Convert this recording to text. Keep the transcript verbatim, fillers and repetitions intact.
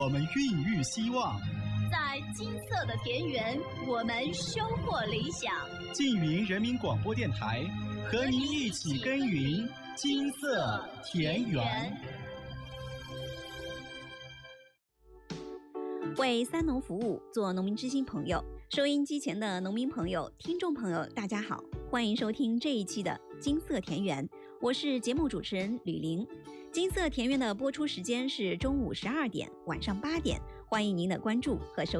我们孕育希望， 在金色的田园，我们收获理想。 缙云人民广播电台和您一起耕耘金色田园。 为三农服务，做农民知心朋友。收音机前的农民朋友、听众朋友，大家好，欢迎收听这一期的金色田园，我是节目主持人吕玲。金色田园的播出时间是中午十二点、晚上八点，欢迎您的关注和收听。